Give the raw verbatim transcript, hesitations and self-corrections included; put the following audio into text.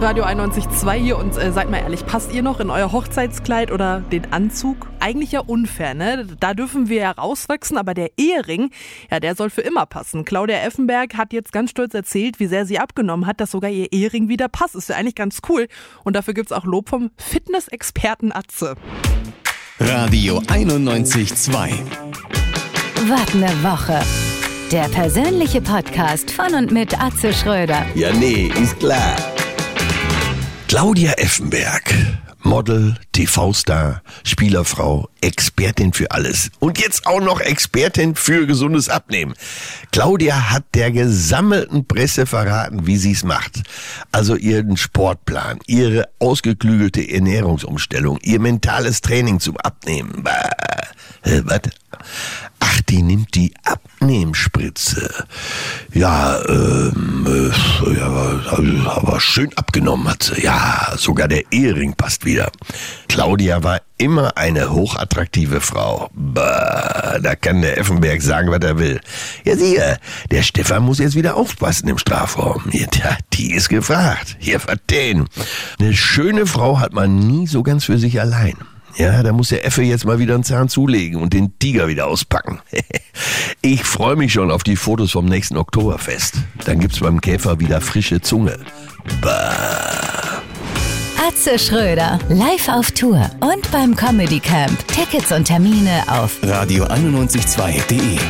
Radio einundneunzig Komma zwei hier und äh, seid mal ehrlich, passt ihr noch in euer Hochzeitskleid oder den Anzug? Eigentlich ja unfair, ne? Da dürfen wir ja rauswachsen, aber der Ehering, ja, der soll für immer passen. Claudia Effenberg hat jetzt ganz stolz erzählt, wie sehr sie abgenommen hat, dass sogar ihr Ehering wieder passt. Ist ja eigentlich ganz cool. Und dafür gibt's auch Lob vom Fitness-Experten Atze. Radio einundneunzig Komma zwei. Was ne Woche. Der persönliche Podcast von und mit Atze Schröder. Ja, nee, ist klar. Claudia Effenberg, Model, T V-Star, Spielerfrau, Expertin für alles. Und jetzt auch noch Expertin für gesundes Abnehmen. Claudia hat der gesammelten Presse verraten, wie sie es macht. Also ihren Sportplan, ihre ausgeklügelte Ernährungsumstellung, ihr mentales Training zum Abnehmen. Bah. Äh, was? Ach, die nimmt die Abnehmspritze. Ja, ähm, äh, ja, aber, aber schön abgenommen hat sie. Ja, sogar der Ehering passt wieder. Claudia war immer eine hochattraktive Frau. Bah, da kann der Effenberg sagen, was er will. Ja, siehe, der Stefan muss jetzt wieder aufpassen im Strafraum. Ja, die ist gefragt. Hier, verstehen. Eine schöne Frau hat man nie so ganz für sich allein. Ja, da muss der Effe jetzt mal wieder einen Zahn zulegen und den Tiger wieder auspacken. Ich freue mich schon auf die Fotos vom nächsten Oktoberfest. Dann gibt's beim Käfer wieder frische Zunge. Bah. Atze Schröder, live auf Tour und beim Comedy Camp. Tickets und Termine auf Radio einundneunzig Komma zwei punkt de